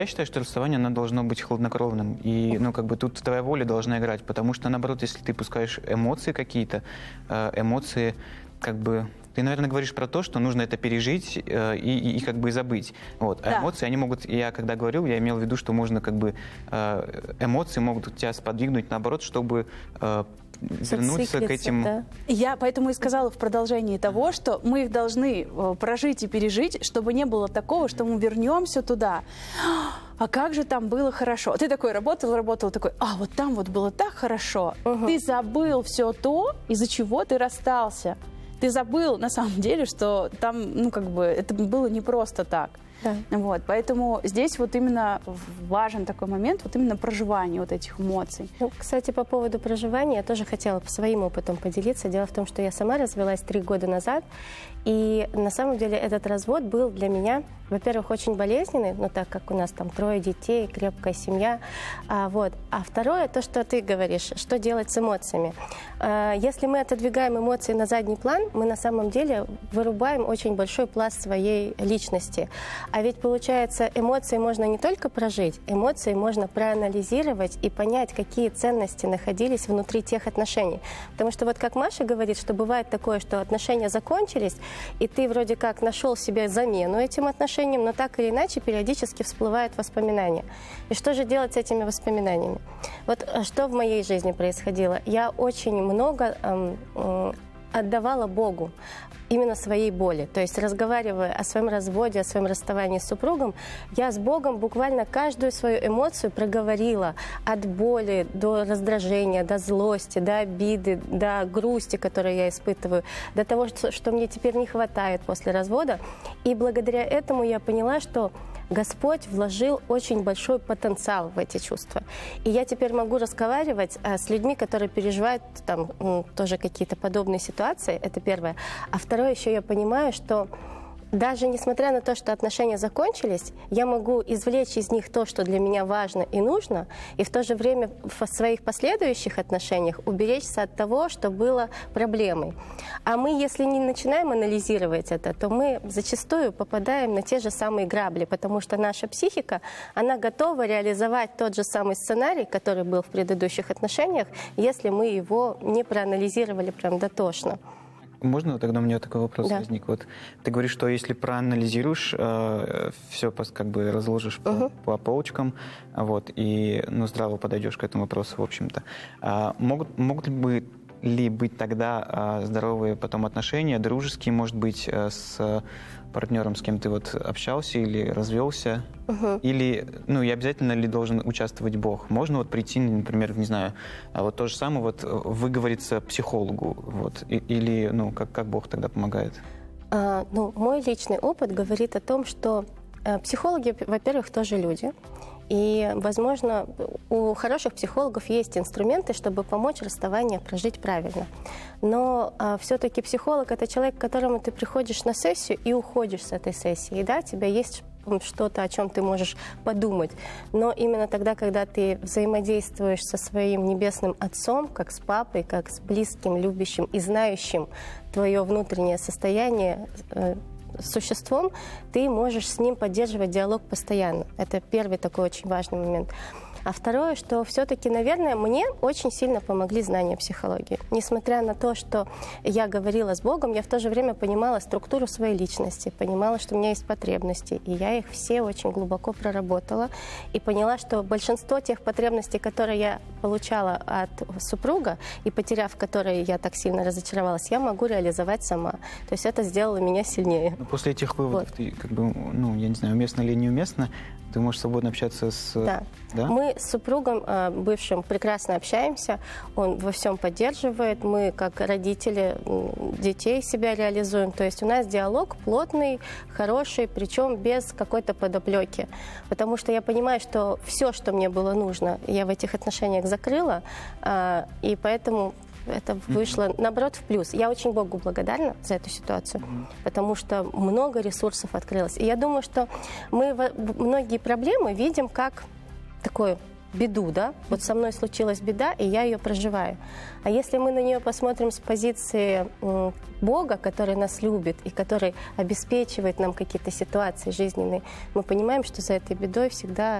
Я считаю, что расставание, оно должно быть хладнокровным. И, ну, как бы тут твоя воля должна играть. Потому что, наоборот, если ты пускаешь эмоции какие-то, эмоции, как бы... Ты, наверное, говоришь про то, что нужно это пережить и как бы забыть. Вот. А эмоции, они могут... Я когда говорил, я имел в виду, что можно как бы... Эмоции могут тебя сподвигнуть, наоборот, чтобы... вернуться к этим... Да. Я поэтому и сказала в продолжении того, что мы их должны прожить и пережить, чтобы не было такого, что мы вернемся туда. А как же там было хорошо? Ты такой работал, такой, вот там вот было так хорошо. Ты забыл все то, из-за чего ты расстался. Ты забыл, на самом деле, что там, ну, как бы, это было не просто так. Да. Вот, поэтому здесь вот именно важен такой момент, вот именно проживание вот этих эмоций. Ну, кстати, по поводу проживания я тоже хотела своим опытом поделиться. Дело в том, что я сама развелась 3 года назад, и на самом деле этот развод был для меня, во-первых, очень болезненный, ну, так как у нас там 3 детей, крепкая семья, вот. А второе, то, что ты говоришь, что делать с эмоциями. Если мы отодвигаем эмоции на задний план, мы на самом деле вырубаем очень большой пласт своей личности. А ведь, получается, эмоции можно не только прожить, эмоции можно проанализировать и понять, какие ценности находились внутри тех отношений. Потому что вот как Маша говорит, что бывает такое, что отношения закончились, и ты вроде как нашел себе замену этим отношениям, но так или иначе периодически всплывают воспоминания. И что же делать с этими воспоминаниями? Вот что в моей жизни происходило? Я очень много отдавала Богу именно своей боли. То есть, разговаривая о своем разводе, о своем расставании с супругом, я с Богом буквально каждую свою эмоцию проговорила. От боли до раздражения, до злости, до обиды, до грусти, которую я испытываю, до того, что мне теперь не хватает после развода. И благодаря этому я поняла, что Господь вложил очень большой потенциал в эти чувства. И я теперь могу разговаривать с людьми, которые переживают там тоже какие-то подобные ситуации. Это первое. А второе, еще я понимаю, что даже несмотря на то, что отношения закончились, я могу извлечь из них то, что для меня важно и нужно, и в то же время в своих последующих отношениях уберечься от того, что было проблемой. А мы, если не начинаем анализировать это, то мы зачастую попадаем на те же самые грабли, потому что наша психика, она готова реализовать тот же самый сценарий, который был в предыдущих отношениях, если мы его не проанализировали прям дотошно. Можно тогда у меня такой вопрос возник? Вот ты говоришь, что если проанализируешь, все как бы разложишь по полочкам, вот, и здраво подойдешь к этому вопросу, в общем-то. Могут ли быть тогда здоровые потом отношения, дружеские, может быть, с партнером, с кем ты вот общался или развелся? Или, и обязательно ли должен участвовать Бог? Можно вот прийти, например, не знаю, вот то же самое, вот выговориться психологу, вот, или, как Бог тогда помогает? Мой личный опыт говорит о том, что психологи, во-первых, тоже люди. И, возможно, у хороших психологов есть инструменты, чтобы помочь расставание прожить правильно. Но все-таки психолог – это человек, к которому ты приходишь на сессию и уходишь с этой сессии. И да, у тебя есть что-то, о чем ты можешь подумать. Но именно тогда, когда ты взаимодействуешь со своим небесным отцом, как с папой, как с близким, любящим и знающим твое внутреннее состояние, существом, ты можешь с ним поддерживать диалог постоянно. Это первый такой очень важный момент. А второе, что все-таки, наверное, мне очень сильно помогли знания психологии. Несмотря на то, что я говорила с Богом, я в то же время понимала структуру своей личности, понимала, что у меня есть потребности, и я их все очень глубоко проработала, и поняла, что большинство тех потребностей, которые я получала от супруга, и потеряв которые я так сильно разочаровалась, я могу реализовать сама. То есть это сделало меня сильнее. После этих выводов ты, я не знаю, уместно или неуместно, ты можешь свободно общаться с... Да. Мы с супругом бывшим прекрасно общаемся, он во всем поддерживает, мы как родители детей себя реализуем, то есть у нас диалог плотный, хороший, причем без какой-то подоплеки, потому что я понимаю, что все, что мне было нужно, я в этих отношениях закрыла, и поэтому это вышло, наоборот, в плюс. Я очень Богу благодарна за эту ситуацию, потому что много ресурсов открылось. И я думаю, что мы многие проблемы видим как такую беду, да, вот со мной случилась беда, и я ее проживаю. А если мы на нее посмотрим с позиции Бога, который нас любит и который обеспечивает нам какие-то ситуации жизненные, мы понимаем, что за этой бедой всегда